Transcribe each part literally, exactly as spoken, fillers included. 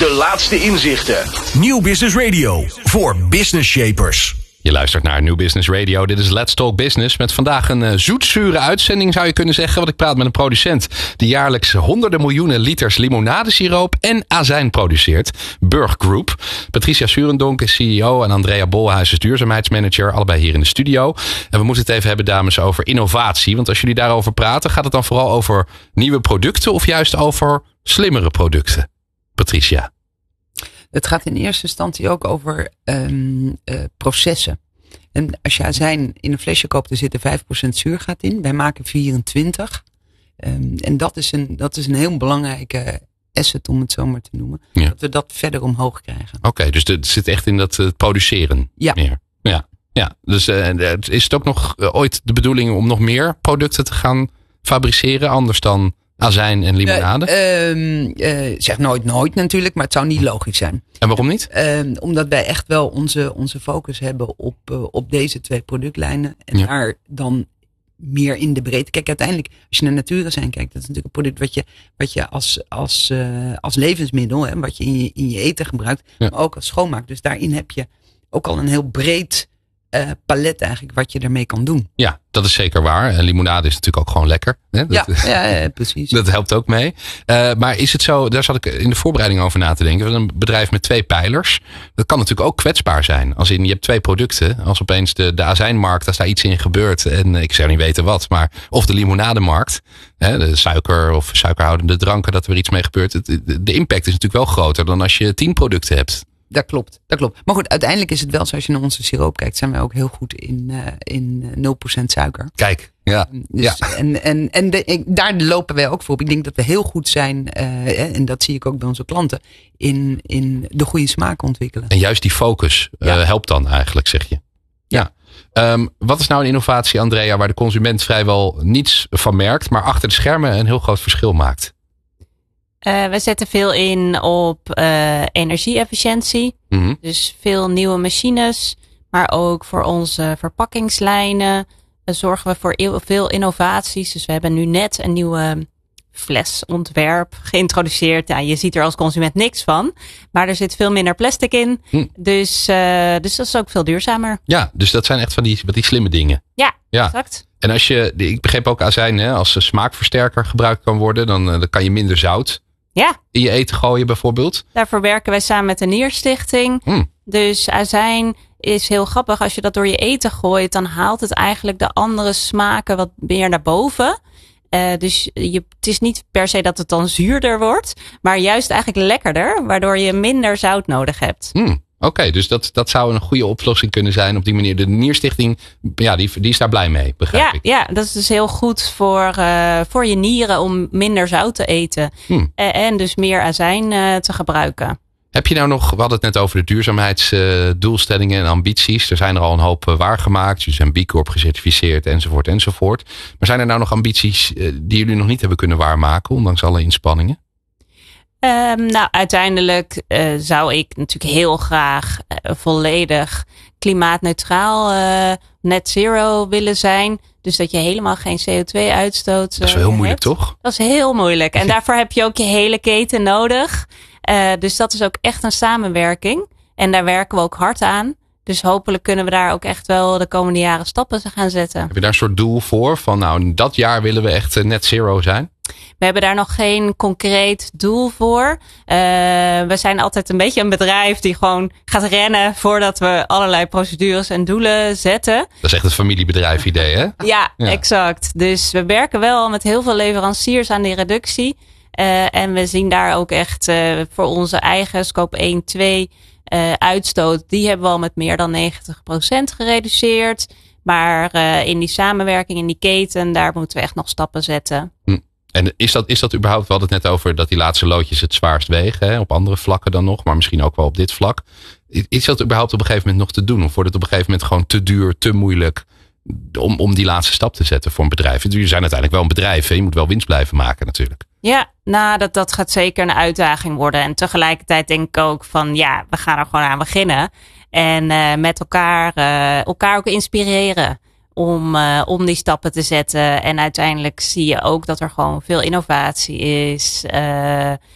De laatste inzichten. Nieuw Business Radio voor business shapers. Je luistert naar Nieuw Business Radio. Dit is Let's Talk Business. Met vandaag een uh, zoetzure uitzending zou je kunnen zeggen. Want ik praat met een producent die jaarlijks honderden miljoenen liters limonadesiroop en azijn produceert. Burg Group. Patricia Surendonk is C E O en Andrea Bolhuis is duurzaamheidsmanager. Allebei hier in de studio. En we moeten het even hebben, dames, over innovatie. Want als jullie daarover praten, gaat het dan vooral over nieuwe producten of juist over slimmere producten? Patricia. Het gaat in eerste instantie ook over um, uh, processen. En als je azijn in een flesje koopt, er zit er vijf procent zuurgat in. Wij maken vierentwintig. Um, en dat is, een, dat is een heel belangrijke asset, om het zo maar te noemen. Ja. Dat we dat verder omhoog krijgen. Oké, okay, dus het zit echt in dat uh, produceren ja. meer. Ja. Ja, dus uh, is het ook nog uh, ooit de bedoeling om nog meer producten te gaan fabriceren, anders dan azijn en limonade? Uh, uh, uh, zeg nooit nooit natuurlijk, maar het zou niet logisch zijn. En waarom niet? Uh, omdat wij echt wel onze, onze focus hebben op, uh, op deze twee productlijnen. En ja. daar dan meer in de breedte. Kijk, uiteindelijk, als je naar natuurazijn kijkt, dat is natuurlijk een product wat je, wat je als, als, uh, als levensmiddel, hè, wat je in, je in je eten gebruikt, ja. maar ook als schoonmaak. Dus daarin heb je ook al een heel breed Uh, palet eigenlijk wat je ermee kan doen. Ja, dat is zeker waar. En limonade is natuurlijk ook gewoon lekker. Hè? Dat, ja, ja, ja, precies. Dat helpt ook mee. Uh, maar is het zo, daar zat ik in de voorbereiding over na te denken. Een bedrijf met twee pijlers. Dat kan natuurlijk ook kwetsbaar zijn. Als in, je hebt twee producten. Als opeens de, de azijnmarkt, als daar iets in gebeurt. En ik zou niet weten wat. Maar of de limonademarkt. Hè, de suiker of suikerhoudende dranken. Dat er weer iets mee gebeurt. Het, de impact is natuurlijk wel groter dan als je tien producten hebt. Dat klopt, dat klopt. Maar goed, uiteindelijk is het wel zo, als je naar onze siroop kijkt, zijn wij ook heel goed in, uh, in nul procent suiker. Kijk, ja. Dus, ja. En, en, en de, ik, daar lopen wij ook voor op. Ik denk dat we heel goed zijn, uh, en dat zie ik ook bij onze klanten, in, in de goede smaak ontwikkelen. En juist die focus ja. uh, helpt dan eigenlijk, zeg je. Ja. ja. Um, wat is nou een innovatie, Andrea, waar de consument vrijwel niets van merkt, maar achter de schermen een heel groot verschil maakt? Uh, we zetten veel in op uh, energie-efficiëntie. Mm-hmm. Dus veel nieuwe machines. Maar ook voor onze verpakkingslijnen uh, zorgen we voor eeuw, veel innovaties. Dus we hebben nu net een nieuwe flesontwerp geïntroduceerd. Ja, je ziet er als consument niks van. Maar er zit veel minder plastic in. Mm. Dus, uh, dus dat is ook veel duurzamer. Ja, dus dat zijn echt van die, van die slimme dingen. Ja, ja, exact. En als je, ik begreep ook azijn, hè, als smaakversterker gebruikt kan worden, dan, dan kan je minder zout ja. in je eten gooien bijvoorbeeld. Daarvoor werken wij samen met de Nierstichting. Mm. Dus azijn is heel grappig. Als je dat door je eten gooit, dan haalt het eigenlijk de andere smaken wat meer naar boven. Uh, dus je, het is niet per se dat het dan zuurder wordt, maar juist eigenlijk lekkerder, waardoor je minder zout nodig hebt. Mm. Oké, okay, dus dat, dat zou een goede oplossing kunnen zijn op die manier. De Nierstichting, ja, die, die is daar blij mee, begrijp ja, ik. Ja, dat is dus heel goed voor, uh, voor je nieren om minder zout te eten. Hmm. En, en dus meer azijn uh, te gebruiken. Heb je nou nog, we hadden het net over de duurzaamheidsdoelstellingen en ambities. Er zijn er al een hoop waargemaakt. Jullie zijn B Corp gecertificeerd enzovoort enzovoort. Maar zijn er nou nog ambities die jullie nog niet hebben kunnen waarmaken, ondanks alle inspanningen? Um, nou, uiteindelijk uh, zou ik natuurlijk heel graag uh, volledig klimaatneutraal uh, net zero willen zijn. Dus dat je helemaal geen C O twee uitstoot uh, Dat is wel heel hebt. moeilijk, toch? Dat is heel moeilijk. En daarvoor heb je ook je hele keten nodig. Uh, dus dat is ook echt een samenwerking. En daar werken we ook hard aan. Dus hopelijk kunnen we daar ook echt wel de komende jaren stappen gaan zetten. Heb je daar een soort doel voor? Van nou, dat jaar willen we echt net zero zijn? We hebben daar nog geen concreet doel voor. Uh, we zijn altijd een beetje een bedrijf die gewoon gaat rennen voordat we allerlei procedures en doelen zetten. Dat is echt het familiebedrijf idee, hè? Ja, ja, exact. Dus we werken wel met heel veel leveranciers aan die reductie. Uh, en we zien daar ook echt uh, voor onze eigen scope één, twee uh, uitstoot. Die hebben we al met meer dan negentig procent gereduceerd. Maar uh, in die samenwerking, in die keten, daar moeten we echt nog stappen zetten. Hm. En is dat, is dat überhaupt, we hadden het net over dat die laatste loodjes het zwaarst wegen. Hè? Op andere vlakken dan nog, maar misschien ook wel op dit vlak. Is dat überhaupt op een gegeven moment nog te doen? Of wordt het op een gegeven moment gewoon te duur, te moeilijk om, om die laatste stap te zetten voor een bedrijf? Jullie zijn uiteindelijk wel een bedrijf. Hè? Je moet wel winst blijven maken natuurlijk. Ja, nou dat, dat gaat zeker een uitdaging worden. En tegelijkertijd denk ik ook van ja, we gaan er gewoon aan beginnen. En uh, met elkaar, uh, elkaar ook inspireren. Om, uh, om die stappen te zetten. En uiteindelijk zie je ook dat er gewoon veel innovatie is. Uh,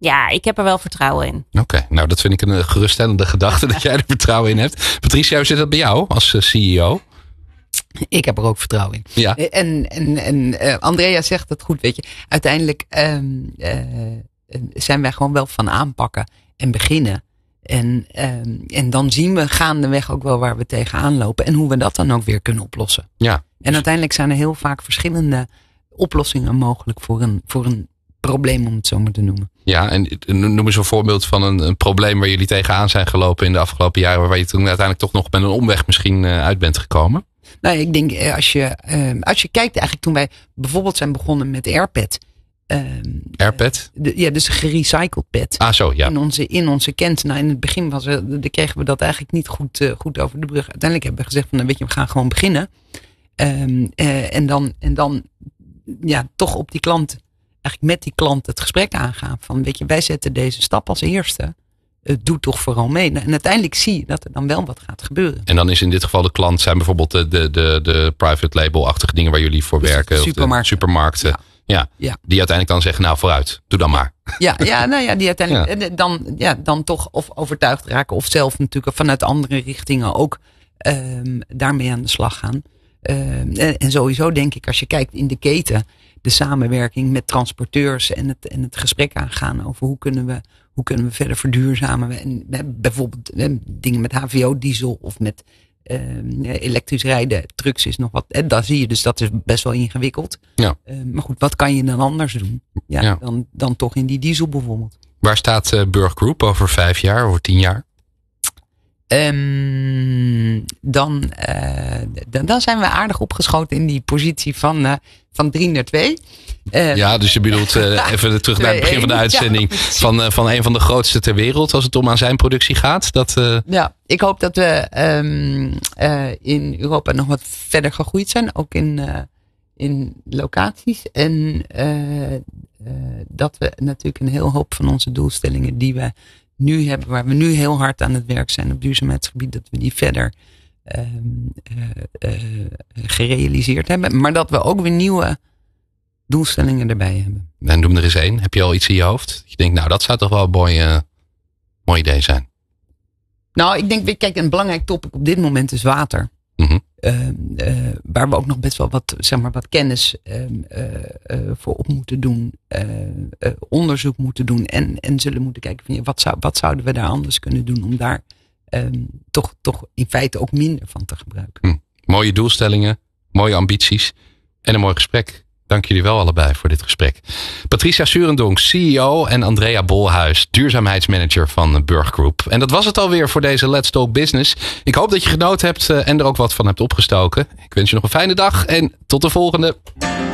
Ja, ik heb er wel vertrouwen in. Oké, okay, nou dat vind ik een geruststellende gedachte dat jij er vertrouwen in hebt. Patricia, hoe zit dat bij jou als C E O? Ik heb er ook vertrouwen in. Ja. En, en, en uh, Andrea zegt het goed, weet je. Uiteindelijk um, uh, zijn wij gewoon wel van aanpakken en beginnen. En, um, en dan zien we gaandeweg ook wel waar we tegenaan lopen. En hoe we dat dan ook weer kunnen oplossen. Ja. En uiteindelijk zijn er heel vaak verschillende oplossingen mogelijk voor een, voor een probleem, om het zo maar te noemen. Ja, en noem eens een voorbeeld van een, een probleem waar jullie tegenaan zijn gelopen in de afgelopen jaren. Waar je toen uiteindelijk toch nog met een omweg misschien uh, uit bent gekomen. Nou, ik denk als je, uh, als je kijkt eigenlijk toen wij bijvoorbeeld zijn begonnen met AirPad. Um, AirPad? Uh, de, ja, dus een gerecycled pad. Ah, zo, ja. In onze, in onze kent. Nou, in het begin was er, de, kregen we dat eigenlijk niet goed, uh, goed over de brug. Uiteindelijk hebben we gezegd van, nou, weet je, we gaan gewoon beginnen. Um, uh, en dan, en dan, ja, toch op die klant, eigenlijk met die klant het gesprek aangaan. Van, weet je, wij zetten deze stap als eerste. Uh, doe toch vooral mee. En uiteindelijk zie je dat er dan wel wat gaat gebeuren. En dan is in dit geval de klant, zijn bijvoorbeeld de, de, de, de private label-achtige dingen waar jullie voor dus werken. De supermarkten. Of de supermarkten. Ja. Ja, ja, die uiteindelijk dan zeggen, nou vooruit, doe dan maar. Ja, ja, nou ja, die uiteindelijk ja. Dan, ja, dan toch of overtuigd raken of zelf natuurlijk vanuit andere richtingen ook um, daarmee aan de slag gaan. Um, en sowieso denk ik, als je kijkt in de keten, de samenwerking met transporteurs en het, en het gesprek aangaan over hoe kunnen we, hoe kunnen we verder verduurzamen. En we hebben bijvoorbeeld we dingen met H V O-diesel of met Uh, elektrisch rijden, trucks is nog wat. En daar zie je dus, dat is best wel ingewikkeld. Ja. Uh, maar goed, wat kan je dan anders doen? Ja, ja. Dan, dan toch in die diesel bijvoorbeeld. Waar staat uh, Burg Group over vijf jaar, over tien jaar? Um, dan, uh, dan, dan zijn we aardig opgeschoten in die positie van, uh, van drie naar twee. Uh, ja, dus je bedoelt uh, even terug naar het begin van de uitzending. Ja, van, uh, van een van de grootste ter wereld als het om aan zijn productie gaat. Dat, uh... Ja, ik hoop dat we um, uh, in Europa nog wat verder gegroeid zijn. Ook in, uh, in locaties. En uh, uh, dat we natuurlijk een heel hoop van onze doelstellingen die we nu hebben, waar we nu heel hard aan het werk zijn op duurzaamheidsgebied, dat we die verder uh, uh, uh, gerealiseerd hebben. Maar dat we ook weer nieuwe doelstellingen erbij hebben. En noem er eens één. Heb je al iets in je hoofd? Je denkt, nou, dat zou toch wel een mooi, uh, mooi idee zijn. Nou, ik denk, kijk, een belangrijk topic op dit moment is water. Mm-hmm. Uh, uh, waar we ook nog best wel wat, zeg maar, wat kennis uh, uh, uh, voor op moeten doen. Uh, uh, onderzoek moeten doen. En, en zullen moeten kijken van, ja, wat, zou, wat zouden we daar anders kunnen doen om daar um, toch, toch in feite ook minder van te gebruiken. Hm. Mooie doelstellingen, mooie ambities en een mooi gesprek. Dank jullie wel allebei voor dit gesprek. Patricia Surendonk, C E O en Andrea Bolhuis, duurzaamheidsmanager van Burg Group. En dat was het alweer voor deze Let's Talk Business. Ik hoop dat je genoten hebt en er ook wat van hebt opgestoken. Ik wens je nog een fijne dag en tot de volgende.